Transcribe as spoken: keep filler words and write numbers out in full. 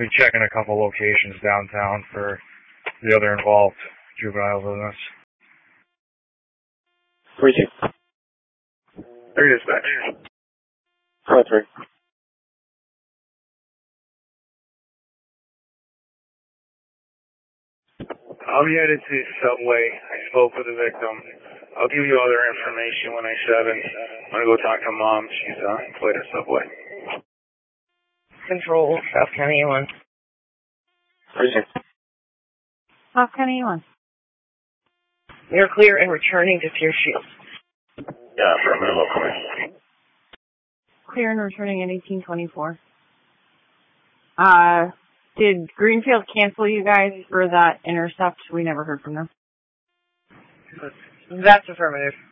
We're checking a couple locations downtown for the other involved juveniles in this. Three two. Three dispatch. Four three. I'm headed to the subway. I spoke with the victim. I'll give you other information when I seven. I'm gonna go talk to mom. She's uh, employed at Subway. Control, South County one. Three two. South County one. You're clear and returning to Pierce Shields. Yeah, for a minute, local. Clear and returning at eighteen twenty-four. Uh, did Greenfield cancel you guys for that intercept? We never heard from them. That's affirmative.